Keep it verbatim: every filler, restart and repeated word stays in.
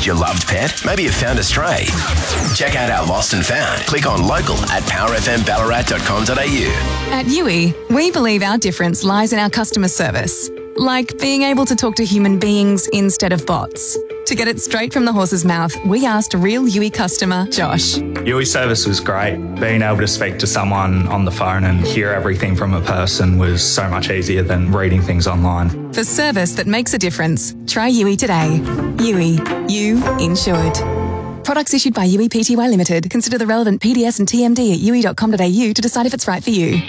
lost your loved pet? Maybe you found a stray? Check out our Lost and Found. Click on local at power f m ballarat dot com dot a u. At U I, we believe our difference lies in our customer service. Like being able to talk to human beings instead of bots. To get it straight from the horse's mouth, we asked real U I customer Josh. U I service was great. Being able to speak to someone on the phone and hear everything from a person was so much easier than reading things online. For service that makes a difference, try U I today. U I, you insured. Products issued by U I Pty Limited. Consider the relevant P D S and T M D at u i dot com dot a u to decide if it's right for you.